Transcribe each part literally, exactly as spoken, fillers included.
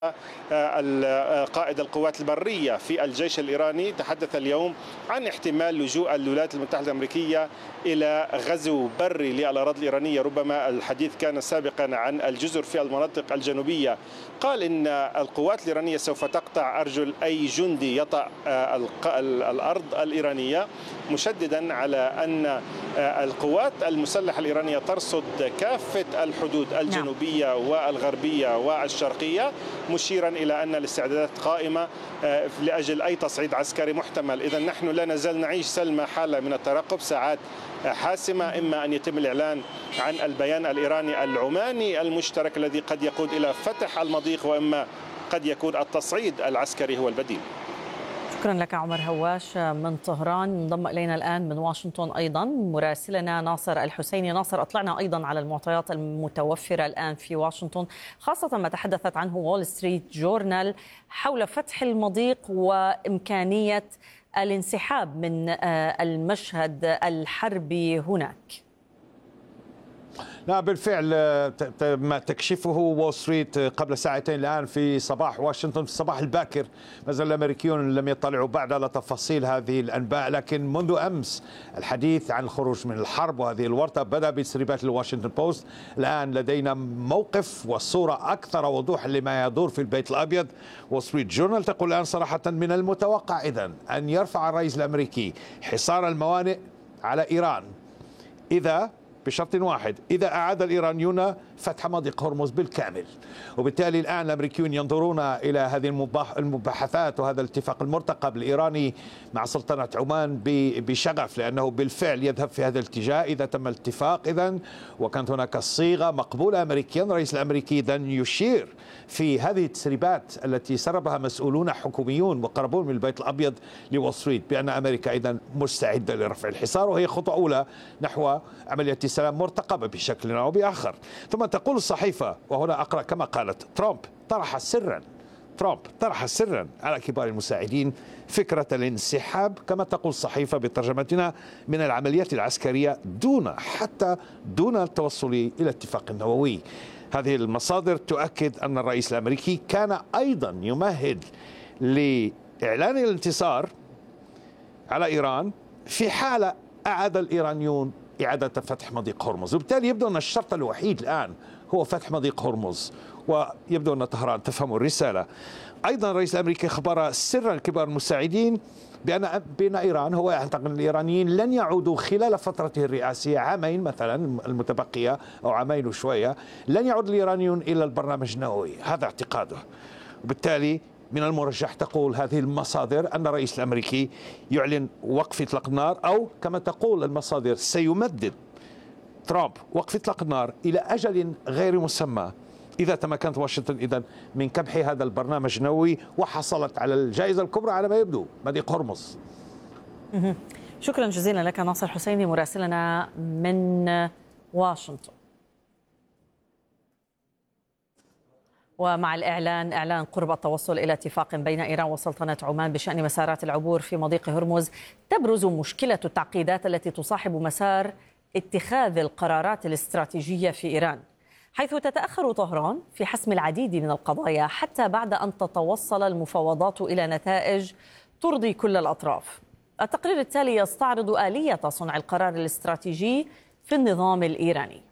قائد القوات البرية في الجيش الإيراني تحدث اليوم عن احتمال لجوء الولايات المتحدة الأمريكية إلى غزو بري للأراضي الإيرانية. ربما الحديث كان سابقا عن الجزر في المناطق الجنوبية. قال إن القوات الإيرانية سوف تقطع أرجل أي جندي يطأ الأرض الإيرانية، مشددا على أن القوات المسلحة الإيرانية ترصد كافة الحدود الجنوبية والغربية والشرقية، مشيرا إلى أن الاستعدادات قائمة لأجل أي تصعيد عسكري محتمل. إذا نحن لا نزال نعيش سلمى حالة من الترقب، ساعات حاسمة، إما أن يتم الإعلان عن البيان الإيراني العماني المشترك الذي قد يقود إلى فتح المضيق، وإما قد يكون التصعيد العسكري هو البديل. شكرا لك عمر هواش من طهران. انضم إلينا الآن من واشنطن أيضا مراسلنا ناصر الحسيني. ناصر، أطلعنا أيضا على المعطيات المتوفرة الآن في واشنطن، خاصة ما تحدثت عنه وول ستريت جورنال حول فتح المضيق وإمكانية الانسحاب من المشهد الحربي هناك. نعم بالفعل، ما تكشفه وول ستريت قبل ساعتين الآن في صباح واشنطن، في الصباح الباكر. ما زال الأمريكيون لم يطلعوا بعد على تفاصيل هذه الأنباء، لكن منذ أمس الحديث عن الخروج من الحرب وهذه الورطة بدأ بتسريبات الواشنطن بوست. الآن لدينا موقف والصورة أكثر وضوحا لما يدور في البيت الأبيض. وول ستريت جورنال تقول الآن صراحة من المتوقع إذن أن يرفع الرئيس الأمريكي حصار الموانئ على إيران إذا بشرط واحد، إذا أعاد الإيرانيون فتح مضيق هرمز بالكامل. وبالتالي الآن الأمريكيون ينظرون إلى هذه المباحثات وهذا الاتفاق المرتقب الإيراني مع سلطنة عمان بشغف، لأنه بالفعل يذهب في هذا الاتجاه إذا تم الاتفاق. إذن وكانت هناك صيغة مقبولة أمريكيا، الرئيس الأمريكي إذن يشير في هذه التسريبات التي سربها مسؤولون حكوميون مقربون من البيت الأبيض لوول ستريت بأن أمريكا إذن مستعدة لرفع الحصار، وهي خطوة أولى نحو عملية سلام مرتقبة بشكل أو بآخر. ثم تقول الصحيفة، وهنا أقرأ كما قالت: ترامب طرح سرا ترامب طرح سرا على كبار المساعدين فكرة الانسحاب، كما تقول الصحيفة بترجمتنا، من العمليات العسكرية دون حتى دون التوصل إلى اتفاق نووي. هذه المصادر تؤكد أن الرئيس الأمريكي كان أيضا يمهد لإعلان الانتصار على إيران في حال أعاد الإيرانيون إعادة فتح مضيق هرمز. وبالتالي يبدو أن الشرط الوحيد الآن هو فتح مضيق هرمز، ويبدو أن طهران تفهم الرسالة. أيضا الرئيس الأمريكي أخبر سرا كبار المساعدين بأن بين إيران، هو يعتقد أن الإيرانيين لن يعودوا خلال فترته الرئاسية عامين مثلا المتبقية أو عامين وشوية، لن يعود الإيرانيون إلى البرنامج النووي، هذا اعتقاده. وبالتالي من المرجح، تقول هذه المصادر، أن الرئيس الأمريكي يعلن وقف إطلاق النار، أو كما تقول المصادر سيمدد ترامب وقف إطلاق النار إلى أجل غير مسمى إذا تمكنت واشنطن إذن من كبح هذا البرنامج النووي وحصلت على الجائزة الكبرى على ما يبدو، مضيق هرمز. شكرا جزيلا لك ناصر حسيني مراسلنا من واشنطن. ومع الإعلان إعلان قرب التوصل إلى اتفاق بين إيران وسلطنة عمان بشأن مسارات العبور في مضيق هرمز، تبرز مشكلة التعقيدات التي تصاحب مسار اتخاذ القرارات الاستراتيجية في إيران، حيث تتأخر طهران في حسم العديد من القضايا حتى بعد أن تتوصل المفاوضات إلى نتائج ترضي كل الأطراف. التقرير التالي يستعرض آلية صنع القرار الاستراتيجي في النظام الإيراني.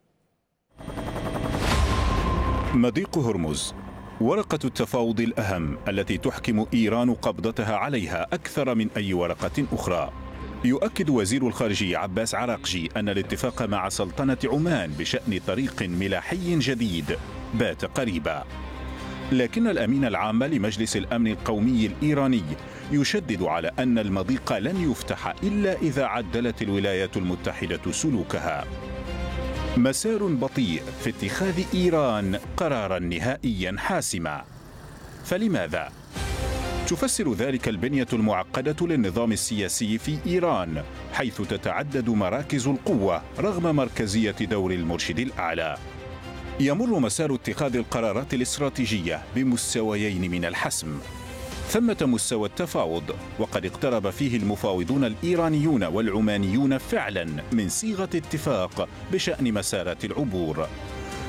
مضيق هرمز، ورقة التفاوض الأهم التي تحكم إيران قبضتها عليها أكثر من أي ورقة أخرى. يؤكد وزير الخارجية عباس عراقجي أن الاتفاق مع سلطنة عمان بشأن طريق ملاحي جديد بات قريبا، لكن الأمين العام لمجلس الأمن القومي الإيراني يشدد على أن المضيق لن يفتح إلا إذا عدلت الولايات المتحدة سلوكها. مسار بطيء في اتخاذ إيران قرارا نهائيا حاسما. فلماذا؟ تفسر ذلك البنية المعقدة للنظام السياسي في إيران، حيث تتعدد مراكز القوة رغم مركزية دور المرشد الأعلى. يمر مسار اتخاذ القرارات الاستراتيجية بمستويين من الحسم. ثمة مستوى التفاوض، وقد اقترب فيه المفاوضون الإيرانيون والعمانيون فعلا من صيغة اتفاق بشأن مسارات العبور.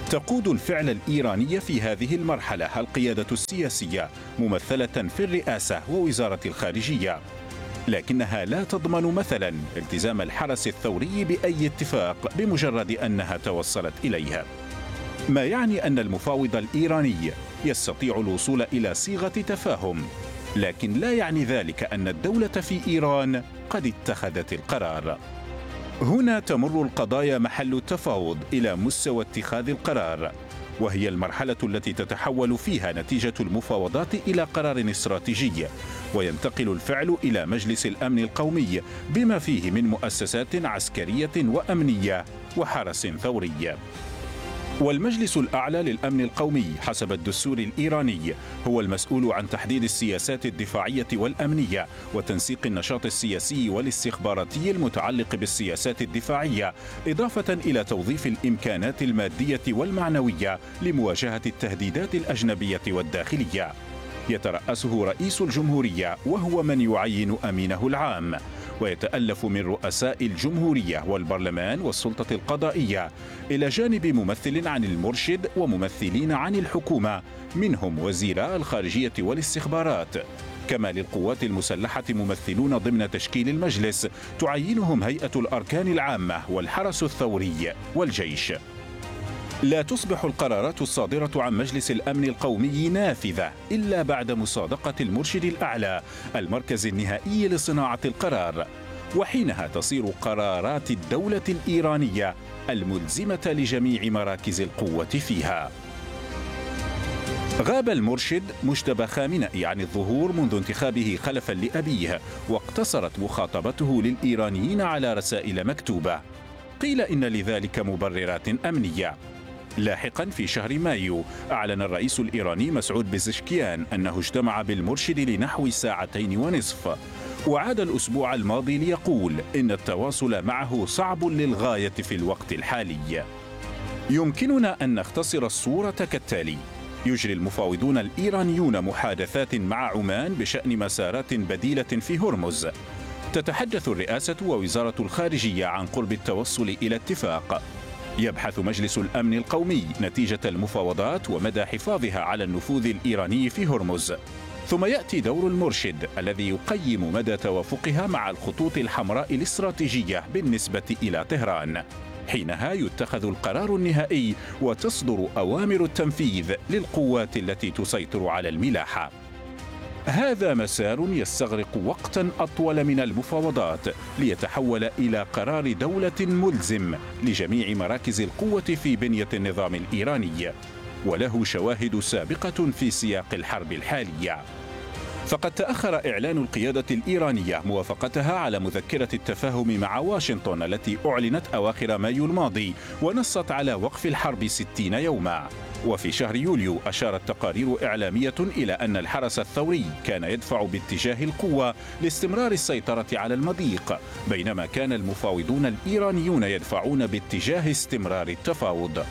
تقود الفعل الإيراني في هذه المرحلة القيادة السياسية ممثلة في الرئاسة ووزارة الخارجية، لكنها لا تضمن مثلا التزام الحرس الثوري بأي اتفاق بمجرد أنها توصلت إليه، ما يعني أن المفاوض الإيراني يستطيع الوصول إلى صيغة تفاهم، لكن لا يعني ذلك أن الدولة في إيران قد اتخذت القرار. هنا تمر القضايا محل التفاوض إلى مستوى اتخاذ القرار، وهي المرحلة التي تتحول فيها نتيجة المفاوضات إلى قرار استراتيجي، وينتقل الفعل إلى مجلس الأمن القومي بما فيه من مؤسسات عسكرية وأمنية وحرس ثوري. والمجلس الأعلى للأمن القومي حسب الدستور الإيراني هو المسؤول عن تحديد السياسات الدفاعية والأمنية وتنسيق النشاط السياسي والاستخباراتي المتعلق بالسياسات الدفاعية، إضافة إلى توظيف الإمكانات المادية والمعنوية لمواجهة التهديدات الأجنبية والداخلية. يترأسه رئيس الجمهورية وهو من يعين أمينه العام، ويتألف من رؤساء الجمهورية والبرلمان والسلطة القضائية، إلى جانب ممثل عن المرشد وممثلين عن الحكومة منهم وزيراء الخارجية والاستخبارات، كما للقوات المسلحة ممثلون ضمن تشكيل المجلس تعينهم هيئة الأركان العامة والحرس الثوري والجيش. لا تصبح القرارات الصادرة عن مجلس الأمن القومي نافذة إلا بعد مصادقة المرشد الأعلى المركز النهائي لصناعة القرار، وحينها تصير قرارات الدولة الإيرانية الملزمة لجميع مراكز القوة فيها. غاب المرشد مجتبى خامنئي عن الظهور منذ انتخابه خلفا لأبيه، واقتصرت مخاطبته للإيرانيين على رسائل مكتوبة. قيل إن لذلك مبررات أمنية. لاحقا في شهر مايو أعلن الرئيس الإيراني مسعود بزشكيان أنه اجتمع بالمرشد لنحو ساعتين ونصف، وعاد الأسبوع الماضي ليقول إن التواصل معه صعب للغاية في الوقت الحالي. يمكننا أن نختصر الصورة كالتالي: يجري المفاوضون الإيرانيون محادثات مع عمان بشأن مسارات بديلة في هرمز. تتحدث الرئاسة ووزارة الخارجية عن قرب التوصل إلى اتفاق. يبحث مجلس الأمن القومي نتيجة المفاوضات ومدى حفاظها على النفوذ الإيراني في هرمز. ثم يأتي دور المرشد الذي يقيم مدى توافقها مع الخطوط الحمراء الاستراتيجية بالنسبة إلى طهران. حينها يتخذ القرار النهائي وتصدر أوامر التنفيذ للقوات التي تسيطر على الملاحة. هذا مسار يستغرق وقتا أطول من المفاوضات ليتحول إلى قرار دولة ملزم لجميع مراكز القوة في بنية النظام الإيراني، وله شواهد سابقة في سياق الحرب الحالية. فقد تأخر إعلان القيادة الإيرانية موافقتها على مذكرة التفاهم مع واشنطن التي أعلنت أواخر مايو الماضي ونصت على وقف الحرب ستين يوما. وفي شهر يوليو أشارت تقارير إعلامية إلى أن الحرس الثوري كان يدفع باتجاه القوة لاستمرار السيطرة على المضيق، بينما كان المفاوضون الإيرانيون يدفعون باتجاه استمرار التفاوض.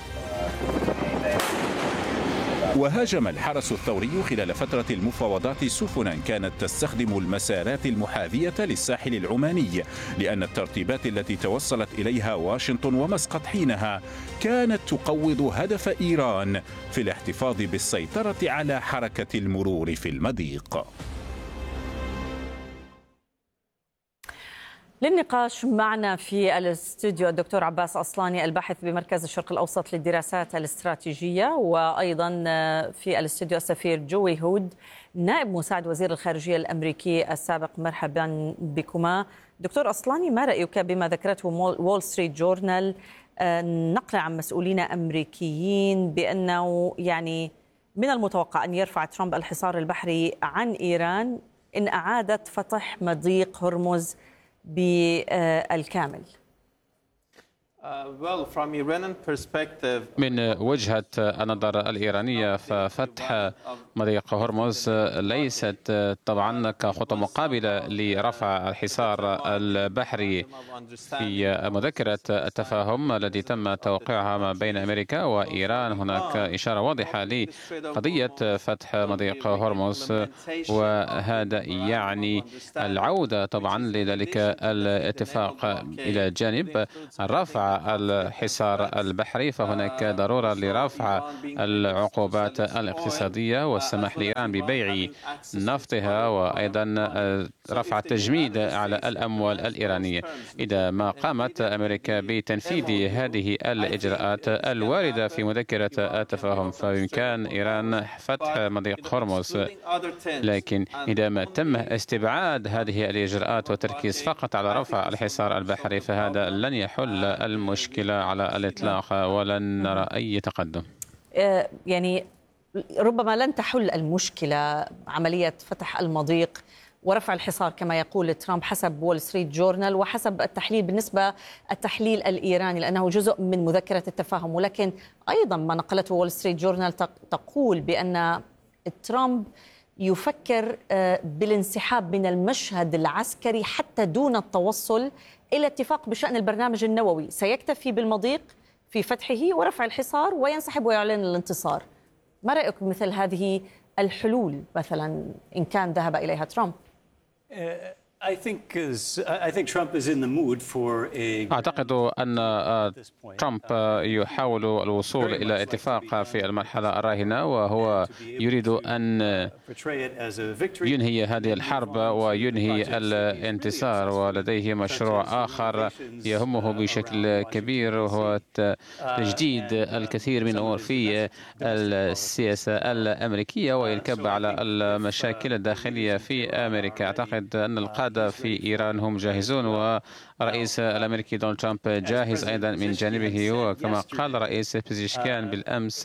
وهاجم الحرس الثوري خلال فترة المفاوضات سفنا كانت تستخدم المسارات المحاذية للساحل العماني، لأن الترتيبات التي توصلت إليها واشنطن ومسقط حينها كانت تقوض هدف إيران في الاحتفاظ بالسيطرة على حركة المرور في المضيق. للنقاش معنا في الاستوديو الدكتور عباس أصلاني الباحث بمركز الشرق الأوسط للدراسات الاستراتيجية، وأيضا في الاستوديو السفير جوي هود نائب مساعد وزير الخارجية الأمريكي السابق. مرحبا بكما. دكتور أصلاني، ما رأيك بما ذكرته وول ستريت جورنال نقل عن مسؤولين أمريكيين بأنه يعني من المتوقع أن يرفع ترامب الحصار البحري عن إيران إن أعادت فتح مضيق هرمز بالكامل؟ من وجهة النظر الإيرانية ففتح مضيق هرمز ليست طبعا كخطوة مقابلة لرفع الحصار البحري. في مذكرة التفاهم الذي تم توقيعها ما بين أمريكا وإيران هناك إشارة واضحة لقضية فتح مضيق هرمز، وهذا يعني العودة طبعا لذلك الاتفاق إلى جانب الرفع رفع الحصار البحري، فهناك ضرورة لرفع العقوبات الاقتصادية والسماح لإيران ببيع نفطها، وأيضا رفع التجميد على الأموال الإيرانية. إذا ما قامت أمريكا بتنفيذ هذه الإجراءات الواردة في مذكرة التفاهم فبإمكان إيران فتح مضيق هرمز، لكن إذا ما تم استبعاد هذه الإجراءات والتركيز فقط على رفع الحصار البحري فهذا لن يحل المشكلة على الإطلاق ولن نرى أي تقدم. يعني ربما لن تحل المشكلة عملية فتح المضيق ورفع الحصار كما يقول ترامب حسب وول ستريت جورنال وحسب التحليل بالنسبة التحليل الإيراني لأنه جزء من مذكرة التفاهم، ولكن أيضا ما نقلته وول ستريت جورنال تقول بأن ترامب يفكر بالانسحاب من المشهد العسكري حتى دون التوصل إلى اتفاق بشأن البرنامج النووي، سيكتفي بالمضيق في فتحه ورفع الحصار وينسحب ويعلن الانتصار. ما رأيك مثل هذه الحلول مثلا إن كان ذهب إليها ترامب؟ أعتقد أن ترامب يحاول الوصول إلى اتفاق في المرحلة الراهنة، وهو يريد أن ينهي هذه الحرب وينهي الانتصار، ولديه مشروع آخر يهمه بشكل كبير وهو تجديد الكثير من الأمور في السياسة الأمريكية ويركب على المشاكل الداخلية في أمريكا. أعتقد أن القادة في إيران هم جاهزون، ورئيس الأمريكي دونالد ترامب جاهز أيضا من جانبه، وكما قال رئيس بيزيشكان بالأمس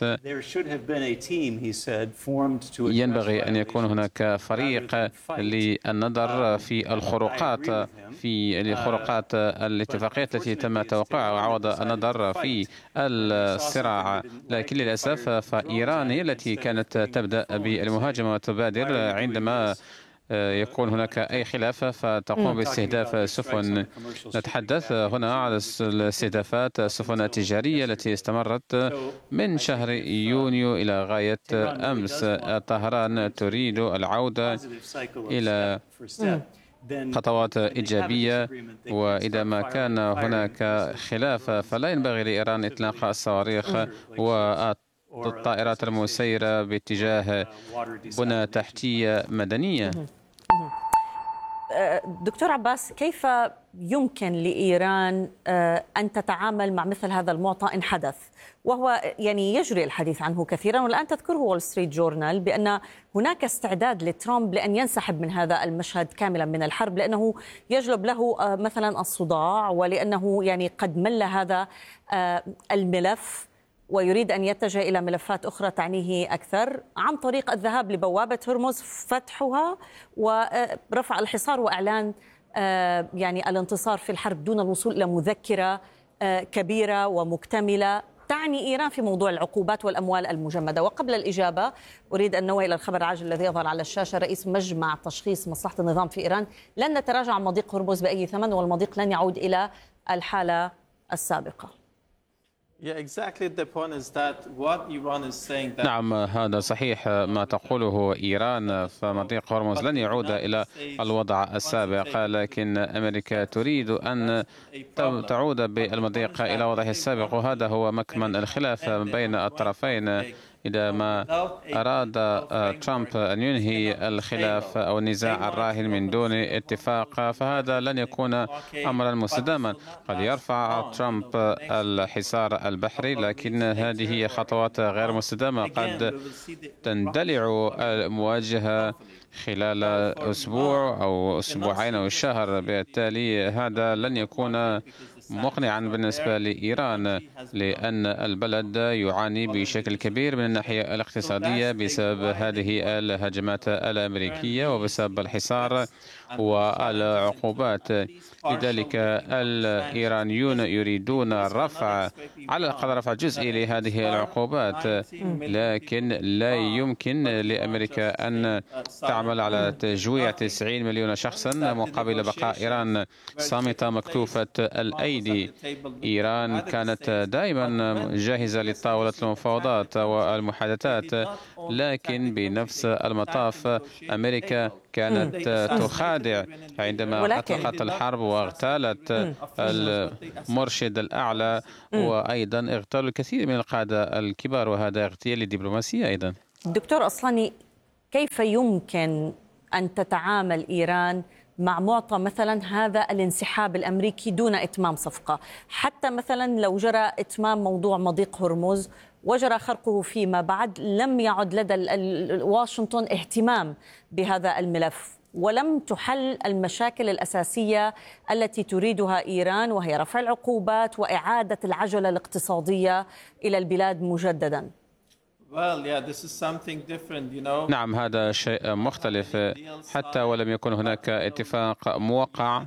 ينبغي أن يكون هناك فريق للنظر في الخروقات في الخروقات الاتفاقيات التي تم توقيعها عوض النظر في الصراع، لكن للأسف فإيران هي التي كانت تبدأ بالمهاجمة وتبادر عندما يكون هناك أي خلاف فتقوم باستهداف سفن. نتحدث هنا على الاستهدافات السفن التجارية التي استمرت من شهر يونيو إلى غاية أمس. طهران تريد العودة إلى خطوات إيجابية، وإذا ما كان هناك خلاف فلا ينبغي لإيران إطلاق الصواريخ والطائرات المسيرة باتجاه بنى تحتية مدنية. دكتور عباس، كيف يمكن لإيران أن تتعامل مع مثل هذا المعطى إن حدث، وهو يعني يجري الحديث عنه كثيرا، والآن تذكره وول ستريت جورنال بأن هناك استعداد لترامب لأن ينسحب من هذا المشهد كاملا من الحرب لأنه يجلب له مثلا الصداع، ولأنه يعني قد مل هذا الملف ويريد أن يتجه إلى ملفات أخرى تعنيه أكثر عن طريق الذهاب لبوابة هرمز، فتحها ورفع الحصار وإعلان يعني الانتصار في الحرب دون الوصول إلى مذكرة كبيرة ومكتملة تعني إيران في موضوع العقوبات والأموال المجمدة. وقبل الإجابة أريد أن نوه إلى الخبر العاجل الذي يظهر على الشاشة. رئيس مجمع تشخيص مصلحة النظام في إيران: لن نتراجع عن مضيق هرمز بأي ثمن، والمضيق لن يعود إلى الحالة السابقة. نعم، هذا صحيح ما تقوله إيران، فمضيق هرمز لن يعود إلى الوضع السابق، لكن أمريكا تريد أن تعود بالمضيق إلى وضعه السابق، وهذا هو مكمن الخلاف بين الطرفين. إذا ما أراد ترامب أن ينهي الخلاف أو النزاع الراهن من دون اتفاق فهذا لن يكون أمرا مستداما. قد يرفع ترامب الحصار البحري، لكن هذه هي خطوات غير مستدامة. قد تندلع المواجهة خلال أسبوع أو أسبوعين أو شهر، بالتالي هذا لن يكون مقنعا بالنسبة لإيران، لأن البلد يعاني بشكل كبير من الناحية الاقتصادية بسبب هذه الهجمات الأمريكية وبسبب الحصار والعقوبات. لذلك الإيرانيون يريدون الرفع على الأقل رفع جزئي لهذه العقوبات، لكن لا يمكن لأمريكا أن تعمل على تجويع تسعين مليون شخصا مقابل بقاء إيران صامتة مكتوفة الأيدي تقليدي. إيران كانت دائما جاهزة لطاولة المفاوضات والمحادثات، لكن بنفس المطاف أمريكا كانت تخادع عندما أطلقت الحرب واغتالت المرشد الأعلى، وأيضا اغتالوا الكثير من القادة الكبار، وهذا اغتيال الدبلوماسية أيضا. دكتور أصلاني، كيف يمكن أن تتعامل إيران مع معطى مثلا هذا الانسحاب الأمريكي دون إتمام صفقة؟ حتى مثلا لو جرى إتمام موضوع مضيق هرمز وجرى خرقه فيما بعد، لم يعد لدى واشنطن اهتمام بهذا الملف، ولم تحل المشاكل الأساسية التي تريدها إيران، وهي رفع العقوبات وإعادة العجلة الاقتصادية إلى البلاد مجددا. نعم، هذا شيء مختلف. حتى ولم يكن هناك اتفاق موقع،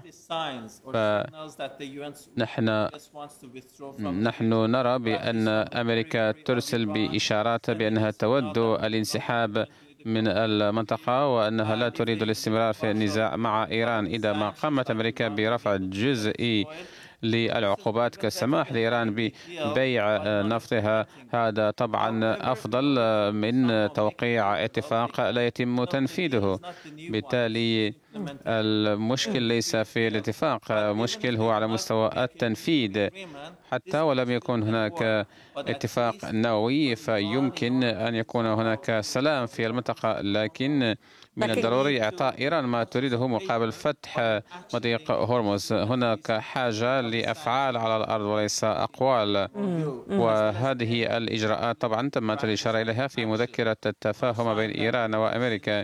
فنحن نحن نرى بأن أمريكا ترسل بإشارات بأنها تود الانسحاب من المنطقة وأنها لا تريد الاستمرار في النزاع مع إيران. إذا ما قامت أمريكا برفع جزئي للعقوبات كالسماح لإيران ببيع نفطها، هذا طبعا أفضل من توقيع اتفاق لا يتم تنفيذه. بالتالي المشكل ليس في الاتفاق، المشكل هو على مستوى التنفيذ. حتى ولم يكن هناك اتفاق نووي فيمكن أن يكون هناك سلام في المنطقة، لكن من الضروري إعطاء إيران ما تريده مقابل فتح مضيق هرمز. هناك حاجة لأفعال على الأرض وليس أقوال، وهذه الإجراءات طبعا تمت الإشارة إليها في مذكرة التفاهم بين إيران وأمريكا.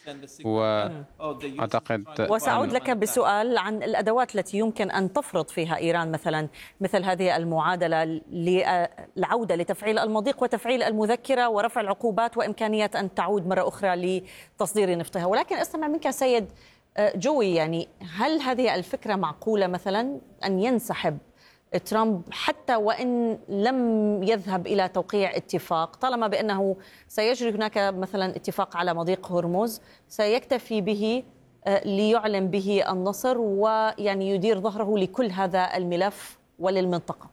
وأعتقد وسأعود لك بسؤال عن الأدوات التي يمكن أن تفرض فيها إيران مثلا مثل هذه المعادلة للعودة لتفعيل المضيق وتفعيل المذكرة ورفع العقوبات وإمكانية أن تعود مرة أخرى لتصدير نفطها. ولكن أستمع منك سيد جوي، يعني هل هذه الفكرة معقولة مثلا أن ينسحب ترامب حتى وإن لم يذهب إلى توقيع اتفاق، طالما بأنه سيجري هناك مثلا اتفاق على مضيق هرمز سيكتفي به ليعلن به النصر ويعني يدير ظهره لكل هذا الملف وللمنطقة؟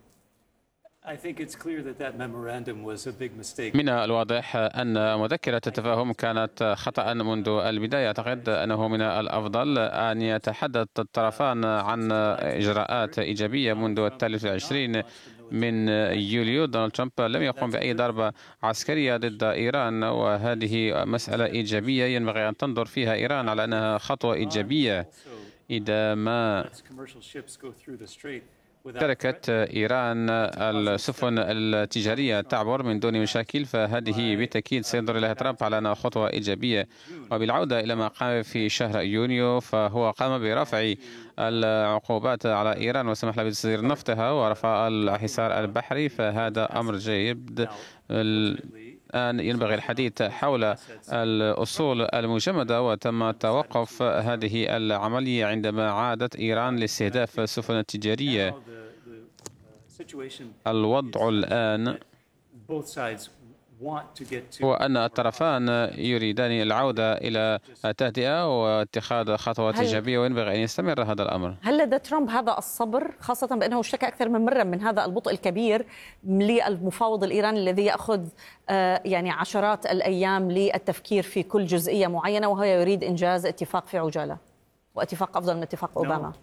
من الواضح أن مذكرة التفاهم كانت خطأ منذ البداية. أعتقد أنه من الأفضل أن يتحدث الطرفان عن إجراءات إيجابية. منذ الثالث والعشرين من يوليو دونالد ترامب لم يقم بأي ضربة عسكرية ضد إيران، وهذه مسألة إيجابية ينبغي أن تنظر فيها إيران على أنها خطوة إيجابية. إذا ما تركت إيران السفن التجارية تعبر من دون مشاكل، فهذه بالتأكيد سينظر إليها ترامب على أنها خطوة إيجابية. وبالعودة إلى ما قام في شهر يونيو، فهو قام برفع العقوبات على إيران وسمح لها بتصدير نفطها ورفع الحصار البحري، فهذا أمر جيد. الآن ينبغي الحديث حول الأصول المجمدة، وتم توقف هذه العملية عندما عادت إيران لاستهداف السفن التجارية. الوضع الآن هو أن الطرفان يريدان العودة إلى التهدئة واتخاذ خطوات إيجابية، وينبغي أن يستمر هذا الأمر. هل لدى ترامب هذا الصبر، خاصة بأنه اشتكى أكثر من مرة من هذا البطء الكبير للمفاوض الإيراني الذي يأخذ يعني عشرات الأيام للتفكير في كل جزئية معينة، وهو يريد إنجاز اتفاق في عجالة واتفاق أفضل من اتفاق أوباما؟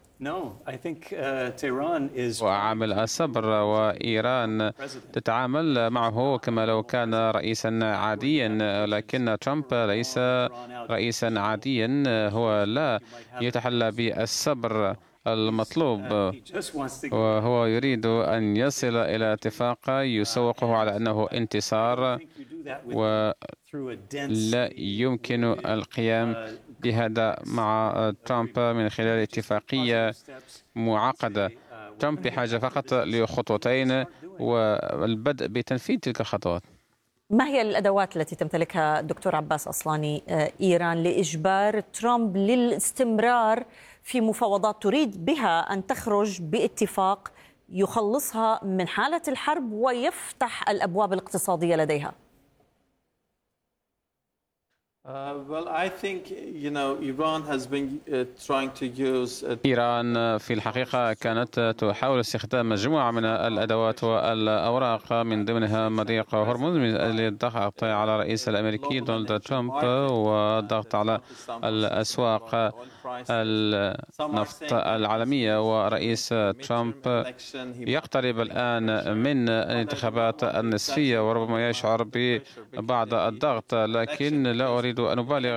وعامل الصبر، وإيران تتعامل معه كما لو كان رئيسا عاديا، لكن ترامب ليس رئيسا عاديا، هو لا يتحلى بالصبر المطلوب، وهو يريد أن يصل إلى اتفاق يسوقه على أنه انتصار، ولا يمكن القيام بهذا مع ترامب من خلال اتفاقية معقدة. ترامب بحاجة فقط لخطوتين والبدء بتنفيذ تلك الخطوات. ما هي الأدوات التي تمتلكها دكتور عباس أصلاني إيران لإجبار ترامب للاستمرار في مفاوضات تريد بها أن تخرج باتفاق يخلصها من حالة الحرب ويفتح الأبواب الاقتصادية لديها؟ إيران في الحقيقة كانت تحاول استخدام مجموعة من الأدوات والأوراق من ضمنها مضيق هرمز من أجل الضغط على الرئيس الأمريكي دونالد ترامب والضغط على الأسواق النفط العالمية. ورئيس ترامب يقترب الآن من الانتخابات النصفية وربما يشعر ببعض الضغط، لكن لا أريد أن أبالغ